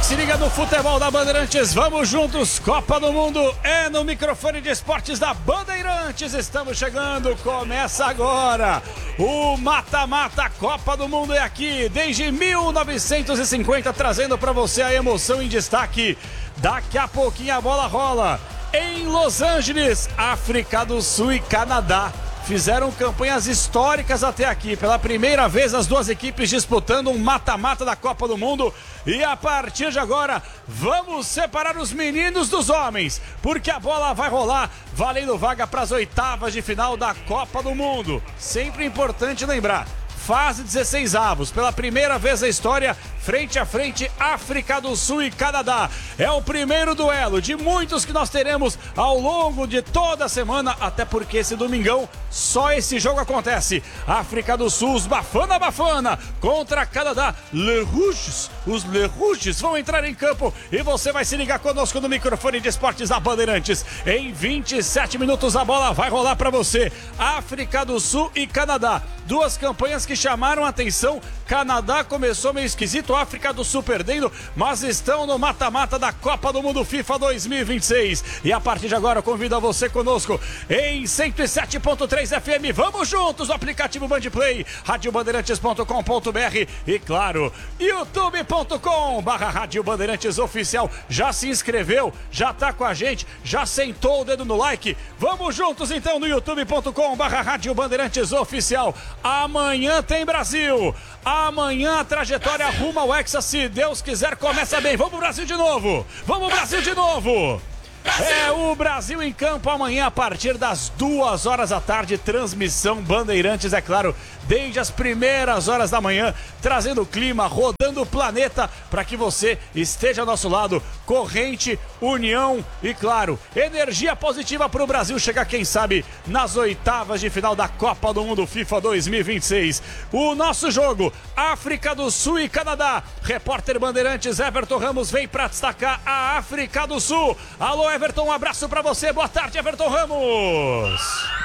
se liga no futebol da Bandeirantes, vamos juntos, Copa do Mundo é no microfone de esportes da Bandeirantes, estamos chegando, começa agora, o mata-mata Copa do Mundo é aqui, desde 1950, trazendo para você a emoção em destaque, daqui a pouquinho a bola rola, em Los Angeles, África do Sul e Canadá. Fizeram campanhas históricas até aqui. Pela primeira vez as duas equipes disputando um mata-mata da Copa do Mundo. E a partir de agora, vamos separar os meninos dos homens. Porque a bola vai rolar, valendo vaga para as oitavas de final da Copa do Mundo. Sempre importante lembrar. Fase 16 avos, pela primeira vez na história, frente a frente, África do Sul e Canadá. É o primeiro duelo de muitos que nós teremos ao longo de toda a semana, até porque esse domingão só esse jogo acontece. África do Sul, os Bafana contra Canadá. Os Le Rouges vão entrar em campo e você vai se ligar conosco no microfone de esportes da Bandeirantes. Em 27 minutos a bola vai rolar para você. África do Sul e Canadá. Duas campanhas que chamaram a atenção. Canadá começou meio esquisito, África do Sul perdendo, mas estão no mata-mata da Copa do Mundo FIFA 2026. E a partir de agora eu convido a você conosco em 107.3 FM. Vamos juntos no aplicativo Bandplay, radiobandeirantes.com.br e claro, youtube.com/Rádio Bandeirantes Oficial. Já se inscreveu? Já tá com a gente? Já sentou o dedo no like? Vamos juntos então no youtube.com/Rádio Bandeirantes Oficial. Amanhã tem Brasil. Amanhã a trajetória rumo ao Hexa, se Deus quiser, começa bem. Vamos Brasil de novo! Vamos Brasil de novo! É o Brasil em campo amanhã a partir das 2 horas da tarde, transmissão Bandeirantes, é claro, desde as primeiras horas da manhã, trazendo o clima, rodando o planeta para que você esteja ao nosso lado, corrente, união e claro, energia positiva para o Brasil chegar, quem sabe, nas oitavas de final da Copa do Mundo FIFA 2026. O nosso jogo, África do Sul e Canadá. Repórter Bandeirantes Everton Ramos vem para destacar a África do Sul. Alô Everton, um abraço para você, boa tarde Everton Ramos.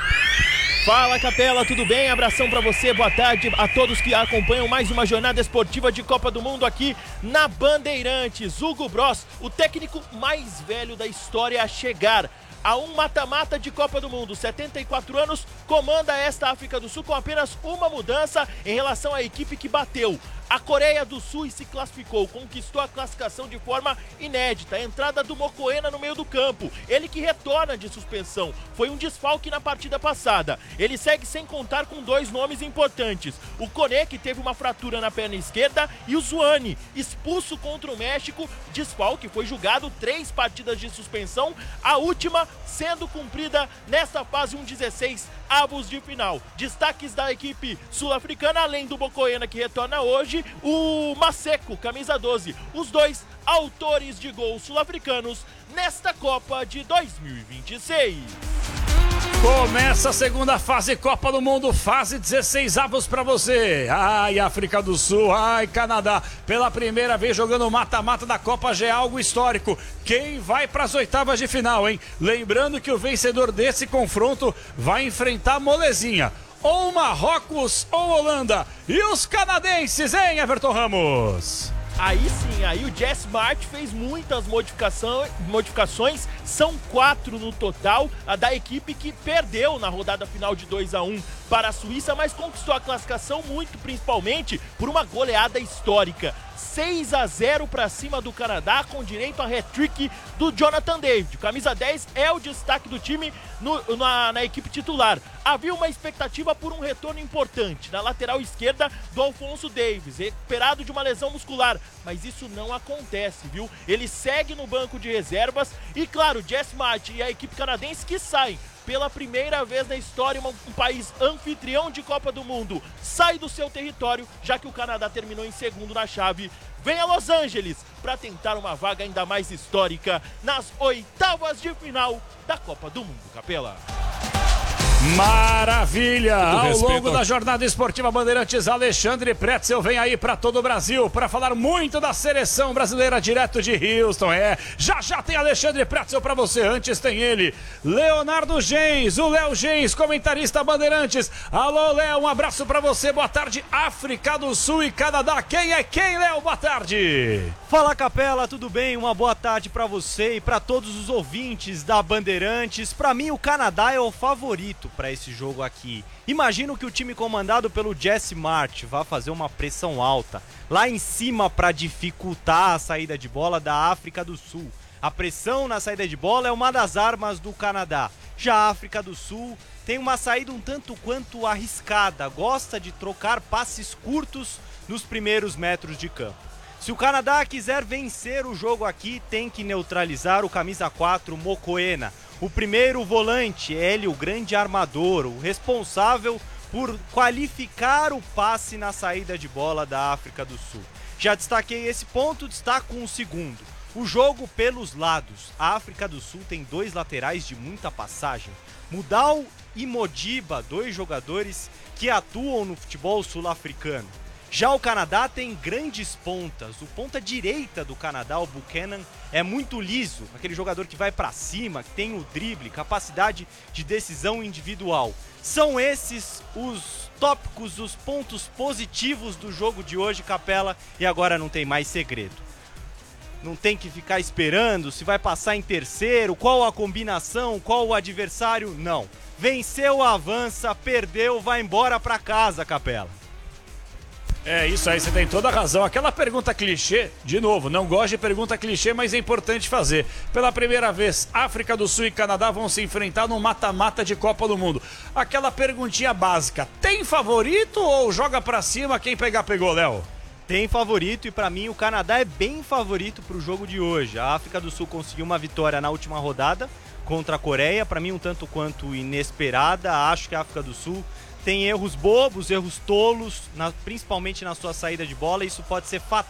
Fala Capela, tudo bem? Abração pra você, boa tarde a todos que acompanham mais uma jornada esportiva de Copa do Mundo aqui na Bandeirantes. Hugo Bross, o técnico mais velho da história a chegar a um mata-mata de Copa do Mundo, 74 anos, comanda esta África do Sul com apenas uma mudança em relação à equipe que bateu a Coreia do Sul e se classificou, conquistou a classificação de forma inédita. A entrada do Mokoena no meio do campo, ele que retorna de suspensão, foi um desfalque na partida passada. Ele segue sem contar com 2 nomes importantes, o Koné, que teve uma fratura na perna esquerda, e o Zuani, expulso contra o México, desfalque, foi julgado 3 partidas de suspensão, a última sendo cumprida nesta fase 1/16 avos de final. Destaques da equipe sul-africana, além do Mokoena que retorna hoje, o Maseko, camisa 12, os 2 autores de gols sul-africanos nesta Copa de 2026. Começa a segunda fase Copa do Mundo, fase 16 avos para você. Ai, África do Sul, ai, Canadá. Pela primeira vez jogando mata-mata da Copa já é algo histórico. Quem vai para as oitavas de final, hein? Lembrando que o vencedor desse confronto vai enfrentar molezinha. Ou Marrocos ou Holanda. E os canadenses, hein, Everton Ramos? Aí sim, aí o Jess Smart fez muitas modificações, são 4 no total, a da equipe que perdeu na rodada final de 2-1 para a Suíça, mas conquistou a classificação muito principalmente por uma goleada histórica. 6-0 para cima do Canadá, com direito a hat-trick do Jonathan David. Camisa 10 é o destaque do time na equipe titular. Havia uma expectativa por um retorno importante na lateral esquerda do Alfonso Davies, recuperado de uma lesão muscular, mas isso não acontece, viu? Ele segue no banco de reservas e, claro, Jess Smart e a equipe canadense que saem. Pela primeira vez na história, um país anfitrião de Copa do Mundo sai do seu território, já que o Canadá terminou em segundo na chave. Vem a Los Angeles para tentar uma vaga ainda mais histórica nas oitavas de final da Copa do Mundo, Capela. Maravilha! Ao respeito longo da jornada esportiva Bandeirantes, Alexandre Pretzel vem aí para todo o Brasil para falar muito da seleção brasileira direto de Houston. Já tem Alexandre Pretzel para você. Antes tem ele, Leonardo Gens, o Léo Gens, comentarista Bandeirantes. Alô, Léo, um abraço para você. Boa tarde, África do Sul e Canadá. Quem é quem, Léo? Boa tarde. Fala, Capela, tudo bem? Uma boa tarde para você e para todos os ouvintes da Bandeirantes. Para mim, o Canadá é o favorito para esse jogo aqui. Imagino que o time comandado pelo Jesse Marsch vai fazer uma pressão alta lá em cima para dificultar a saída de bola da África do Sul. A pressão na saída de bola é uma das armas do Canadá. Já a África do Sul tem uma saída um tanto quanto arriscada, gosta de trocar passes curtos nos primeiros metros de campo. Se o Canadá quiser vencer o jogo aqui, tem que neutralizar o camisa 4 Mokoena. O primeiro volante, ele, o grande armador, o responsável por qualificar o passe na saída de bola da África do Sul. Já destaquei esse ponto, destaco um segundo. O jogo pelos lados. A África do Sul tem dois laterais de muita passagem. Mudau e Modiba, dois jogadores que atuam no futebol sul-africano. Já o Canadá tem grandes pontas. O ponta direita do Canadá, o Buchanan, é muito liso. Aquele jogador que vai pra cima, que tem o drible, capacidade de decisão individual. São esses os tópicos, os pontos positivos do jogo de hoje, Capela. E agora não tem mais segredo. Não tem que ficar esperando se vai passar em terceiro, qual a combinação, qual o adversário. Não. Venceu, avança, perdeu, vai embora pra casa, Capela. É isso aí, você tem toda a razão. Aquela pergunta clichê, de novo, não gosto de pergunta clichê, mas é importante fazer. Pela primeira vez, África do Sul e Canadá vão se enfrentar no mata-mata de Copa do Mundo. Aquela perguntinha básica, tem favorito ou joga pra cima, quem pegar pegou, Léo? Tem favorito e pra mim o Canadá é bem favorito pro jogo de hoje. A África do Sul conseguiu uma vitória na última rodada contra a Coreia, pra mim um tanto quanto inesperada. Acho que a África do Sul tem erros bobos, erros tolos, principalmente na sua saída de bola. Isso pode ser fatal